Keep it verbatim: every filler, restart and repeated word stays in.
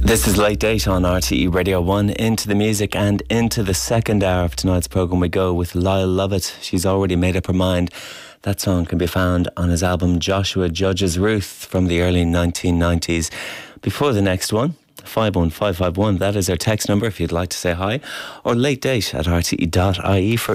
This is Late Date on R T E Radio one. Into the music and into the second hour of tonight's programme we go with Lyle Lovett. She's already made up her mind. That song can be found on his album Joshua Judge's Ruth from the early nineteen nineties. Before the next one, five one five five one, that is our text number if you'd like to say hi, or late date at r t e dot i e for